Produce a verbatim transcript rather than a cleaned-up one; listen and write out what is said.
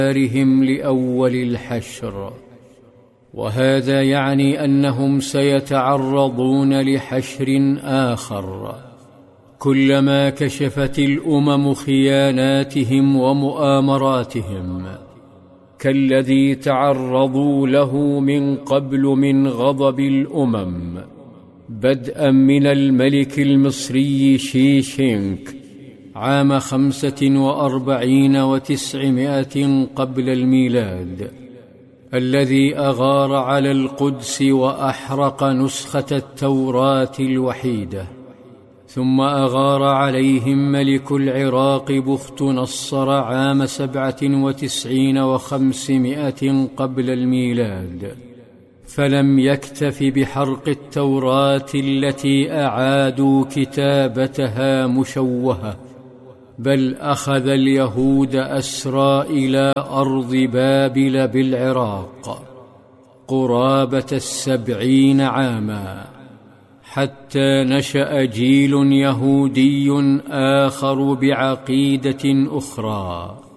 دارهم لأول الحشر، وهذا يعني أنهم سيتعرضون لحشر آخر كلما كشفت الأمم خياناتهم ومؤامراتهم، كالذي تعرضوا له من قبل من غضب الأمم، بدءا من الملك المصري شيشينك عام خمسة وأربعين وتسعمائة قبل الميلاد، الذي أغار على القدس وأحرق نسخة التوراة الوحيدة، ثم أغار عليهم ملك العراق بخت نصر عام سبعة وتسعين وخمسمائة قبل الميلاد، فلم يكتف بحرق التوراة التي أعادوا كتابتها مشوهة، بل أخذ اليهود أسرى إلى أرض بابل بالعراق قرابة السبعين عاما، حتى نشأ جيل يهودي آخر بعقيدة أخرى